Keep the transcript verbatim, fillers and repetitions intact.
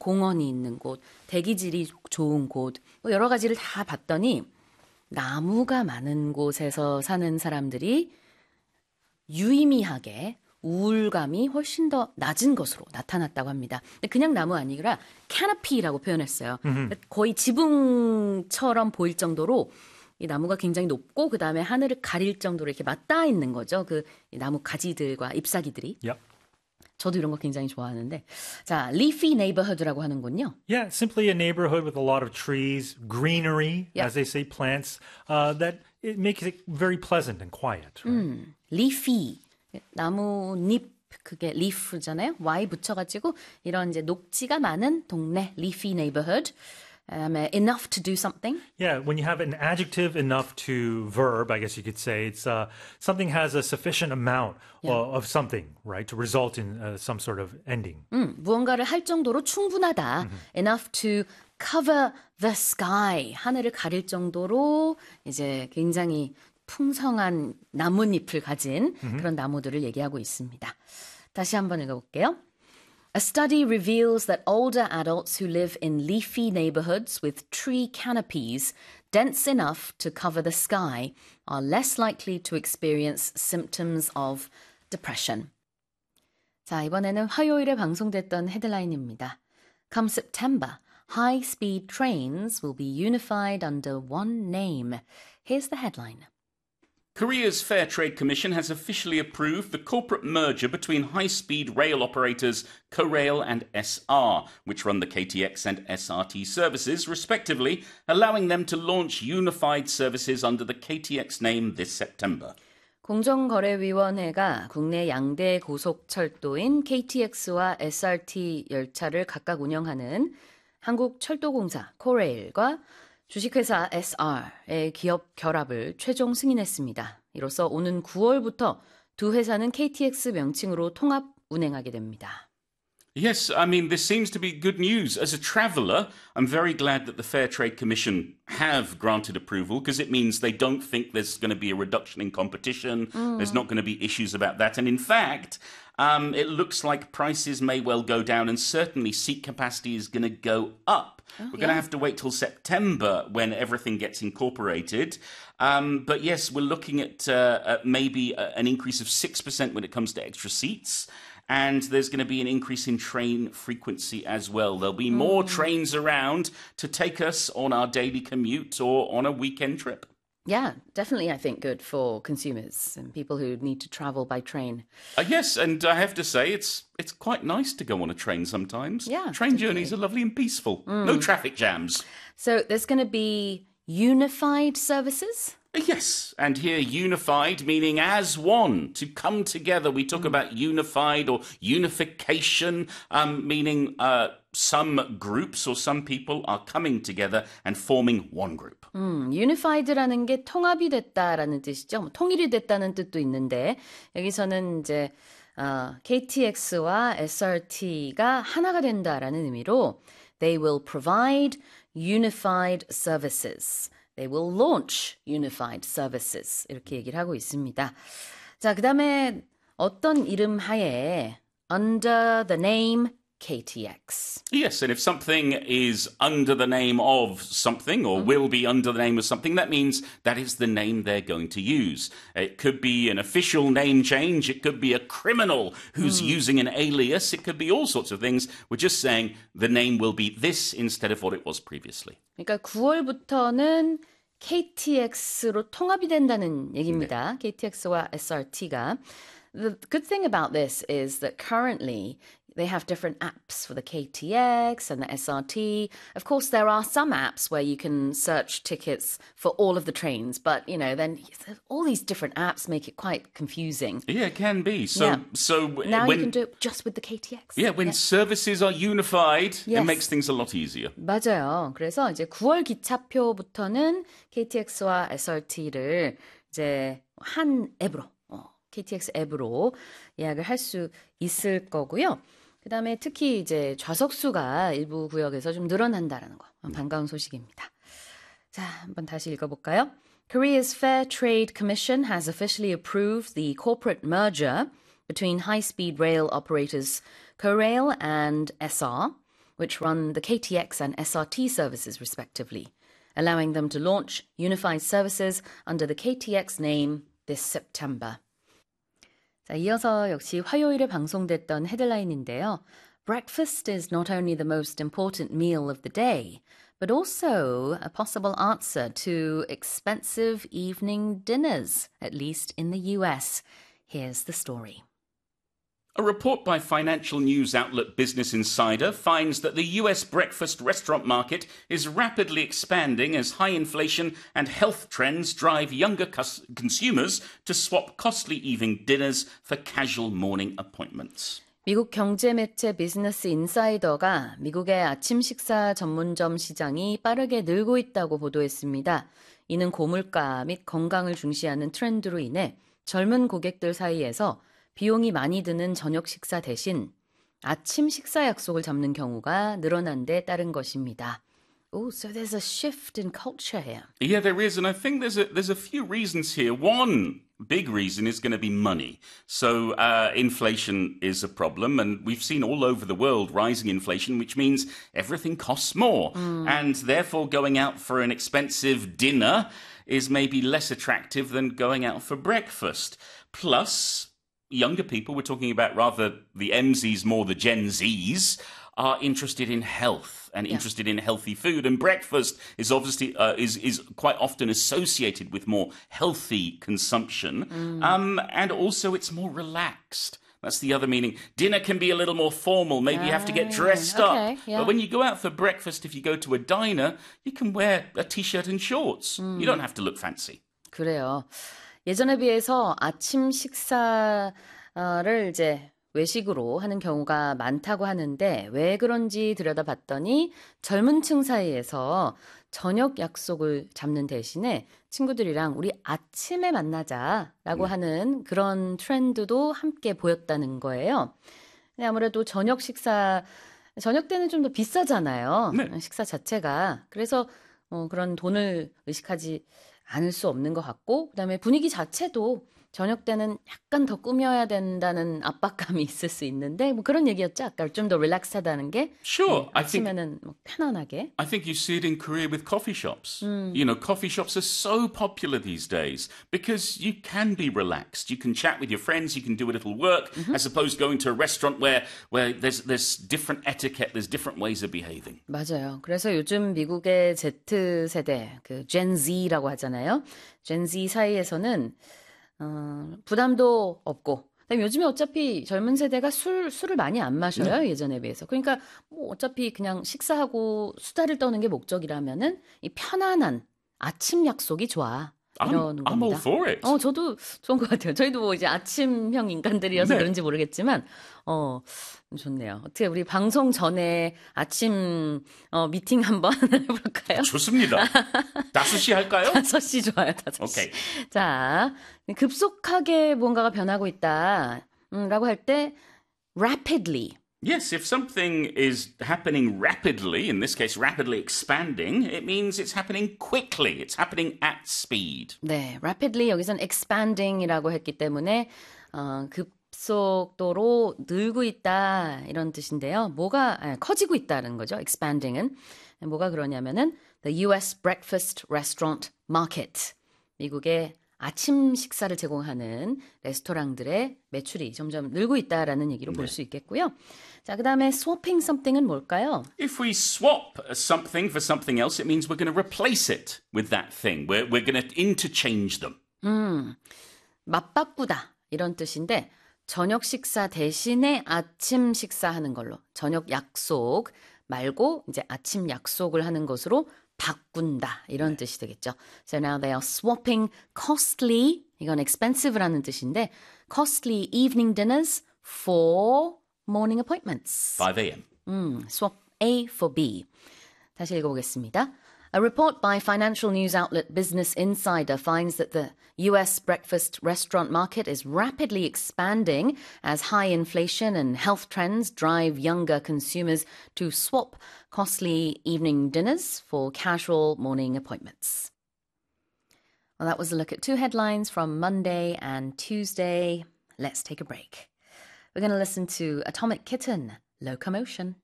공원이 있는 곳, 대기질이 좋은 곳, 뭐 여러 가지를 다 봤더니 나무가 많은 곳에서 사는 사람들이 유의미하게 우울감이 훨씬 더 낮은 것으로 나타났다고 합니다. 근데 그냥 나무 아니라 canopy라고 표현했어요. Mm-hmm. 거의 지붕처럼 보일 정도로 이 나무가 굉장히 높고 그 다음에 하늘을 가릴 정도로 이렇게 맞닿아 있는 거죠. 그 나무 가지들과 잎사귀들이. Yep. 저도 이런 거 굉장히 좋아하는데. 자, leafy neighborhood라고 하는군요. Yeah, simply a neighborhood with a lot of trees, greenery, Yeah. as they say, plants, uh, that it makes it very pleasant and quiet. Right? 음, leafy. 나뭇잎, 그게 leaf잖아요. Y 붙여가지고 이런 이제 녹지가 많은 동네, leafy neighborhood. Um, enough to do something. Yeah, when you have an adjective enough to verb, I guess you could say, it's uh, something has a sufficient amount Yeah. uh, of something, right, to result in uh, some sort of ending. 음, 무언가를 할 정도로 충분하다. Enough to cover the sky. 하늘을 가릴 정도로 이제 굉장히 풍성한 나뭇잎을 가진 그런 나무들을 얘기하고 있습니다. 다시 한번 읽어볼게요. A study reveals that older adults who live in leafy neighborhoods with tree canopies dense enough to cover the sky are less likely to experience symptoms of depression. 자, 이번에는 화요일에 방송됐던 헤드라인입니다. Come September, high-speed trains will be unified under one name. Here's the headline. Korea's Fair Trade Commission has officially approved the corporate merger between high-speed rail operators Korail and S R, which run the K T X and S R T services, respectively, allowing them to launch unified services under the K T X name this September. 공정거래위원회가 국내 양대 고속철도인 케이티엑스와 에스알티 열차를 각각 운영하는 한국철도공사 코레일과 주식회사 에스알의 기업 결합을 최종 승인했습니다. 이로써 오는 구월부터 두 회사는 케이티엑스 명칭으로 통합 운행하게 됩니다. Yes, I mean, this seems to be good news. As a traveller, I'm very glad that the Fair Trade Commission have granted approval because it means they don't think there's going to be a reduction in competition. Mm. There's not going to be issues about that. And in fact, um, it looks like prices may well go down and certainly seat capacity is going to go up. Oh, we're going to yeah. have to wait till September when everything gets incorporated. Um, but yes, we're looking at, uh, at maybe an increase of six percent when it comes to extra seats. And there's going to be an increase in train frequency as well. There'll be more mm. trains around to take us on our daily commute or on a weekend trip. Yeah, definitely, I think, good for consumers and people who need to travel by train. Uh, yes, and I have to say, it's it's quite nice to go on a train sometimes. Yeah, train definitely. journeys are lovely and peaceful. Mm. No traffic jams. So there's going to be unified services? Yes, and here unified meaning as one, to come together. We talk mm. about unified or unification, um, meaning uh, some groups or some people are coming together and forming one group. 음, unified라는 게 통합이 됐다라는 뜻이죠. 통일이 됐다는 뜻도 있는데 여기서는 이제 어, 케이티엑스와 에스알티가 하나가 된다라는 의미로 they will provide unified services. They will launch unified services. 이렇게 얘기를 하고 있습니다. 자, 그 다음에 어떤 이름 하에 under the name 케이티엑스. Yes, and if something is under the name of something or mm-hmm. will be under the name of something, that means that is the name they're going to use. It could be an official name change. It could be a criminal who's mm. using an alias. It could be all sorts of things. We're just saying the name will be this instead of what it was previously. 그러니까 구월부터는 케이티엑스로 통합이 된다는 얘기입니다. 네. 케이티엑스와 에스알티가. The good thing about this is that currently they have different apps for the K T X and the S R T. Of course, there are some apps where you can search tickets for all of the trains, but, you know, then all these different apps make it quite confusing. Yeah, it can be. So, yeah. so now when, you can do it just with the K T X. Yeah, when yeah. services are unified, yes. it makes things a lot easier. 맞아요. 그래서 이제 구월 기차표부터는 케이티엑스와 에스알티를 이제 한 앱으로, 어, 케이티엑스 앱으로 예약을 할 수 있을 거고요. 그 다음에 특히 이제 좌석수가 일부 구역에서 좀 늘어난다라는 거 반가운 소식입니다. 자, 한번 다시 읽어볼까요? Korea's Fair Trade Commission has officially approved the corporate merger between high-speed rail operators Korail and S R, which run the K T X and S R T services respectively, allowing them to launch unified services under the K T X name this September. 자, 이어서 역시 화요일에 방송됐던 헤드라인인데요. Breakfast is not only the most important meal of the day, but also a possible answer to expensive evening dinners, at least in the U S. Here's the story. A report by financial news outlet Business Insider finds that the U S breakfast restaurant market is rapidly expanding as high inflation and health trends drive younger cus- consumers to swap costly evening dinners for casual morning appointments. 미국 경제 매체 비즈니스 인사이더가 미국의 아침 식사 전문점 시장이 빠르게 늘고 있다고 보도했습니다. 이는 고물가 및 건강을 중시하는 트렌드로 인해 젊은 고객들 사이에서 비용이 많이 드는 저녁 식사 대신 아침 식사 약속을 잡는 경우가 늘어난 데 따른 것입니다. Oh, so there's a shift in culture here. Yeah, there is, and I think there's a there's a few reasons here. One big reason is going to be money. So uh, inflation is a problem, and we've seen all over the world rising inflation, which means everything costs more, mm. and therefore going out for an expensive dinner is maybe less attractive than going out for breakfast. Plus, younger people, we're talking about rather the M Zs, more the Gen Zs, are interested in health and yeah. interested in healthy food, and breakfast is obviously uh, is is quite often associated with more healthy consumption, mm. um, and also it's more relaxed. That's the other meaning. Dinner can be a little more formal. Maybe you have to get dressed okay, up. yeah. But when you go out for breakfast, if you go to a diner, you can wear a t-shirt and shorts. Mm. You don't have to look fancy. 그래요. 예전에 비해서 아침 식사를 이제 외식으로 하는 경우가 많다고 하는데 왜 그런지 들여다봤더니 젊은 층 사이에서 저녁 약속을 잡는 대신에 친구들이랑 우리 아침에 만나자라고 네. 하는 그런 트렌드도 함께 보였다는 거예요. 아무래도 저녁 식사, 저녁 때는 좀 더 비싸잖아요. 네. 식사 자체가. 그래서 어, 그런 돈을 의식하지 않을 수 없는 것 같고 그다음에 분위기 자체도 저녁 때는 약간 더 꾸며야 된다는 압박감이 있을 수 있는데 뭐 그런 얘기였죠. 아까 좀 더 릴렉스하다는 게. Sure. 네, 아침에는 뭐 편안하게. I think you see it in Korea with coffee shops. Mm. You know, coffee shops are so popular these days because you can be relaxed. You can chat with your friends. You can do a little work mm-hmm. as opposed to going to a restaurant where where there's there's different etiquette. There's different ways of behaving. 맞아요. 그래서 요즘 미국의 Z 세대, 그 Gen Z라고 하잖아요. Gen Z 사이에서는 어, 부담도 없고 그다음에 요즘에 어차피 젊은 세대가 술, 술을 많이 안 마셔요. 네. 예전에 비해서. 그러니까 뭐 어차피 그냥 식사하고 수다를 떠는 게 목적이라면은 이 편안한 아침 약속이 좋아. 이런 I'm, I'm all for it. 어, 저도 좋은 것 같아요. 저희도 뭐 이제 아침형 인간들이어서 네. 그런지 모르겠지만, 어, 좋네요. 어떻게 우리 방송 전에 아침 어, 미팅 한번 해볼까요? 좋습니다. 다섯 시 할까요? 다섯 시 좋아요. 다섯 시. 오케이. 자, 급속하게 뭔가가 변하고 있다. 음, 라고 할 때 rapidly. Yes, if something is happening rapidly, in this case rapidly expanding, it means it's happening quickly. It's happening at speed. 네, rapidly 여기선 expanding이라고 했기 때문에 어, 급속도로 늘고 있다 이런 뜻인데요. 뭐가 아니, 커지고 있다는 거죠. expanding은 뭐가 그러냐면은 the U S breakfast restaurant market 미국의 아침 식사를 제공하는 레스토랑들의 매출이 점점 늘고 있다라는 얘기로 볼 수 있겠고요. 자, 그다음에 swapping something은 뭘까요? If we swap something for something else, it means we're going to replace it with that thing. We're we're going to interchange them. 음, 맞바꾸다 이런 뜻인데 저녁 식사 대신에 아침 식사하는 걸로 저녁 약속 말고 이제 아침 약속을 하는 것으로 바꾼다 이런 뜻이 되겠죠. So now they are swapping costly 이건 expensive라는 뜻인데 costly evening dinners for morning appointments. five a.m. 음, swap A for B. 다시 읽어보겠습니다. A report by financial news outlet Business Insider finds that the U S breakfast restaurant market is rapidly expanding as high inflation and health trends drive younger consumers to swap costly evening dinners for casual morning appointments. Well, that was a look at two headlines from Monday and Tuesday. Let's take a break. We're going to listen to Atomic Kitten, Locomotion.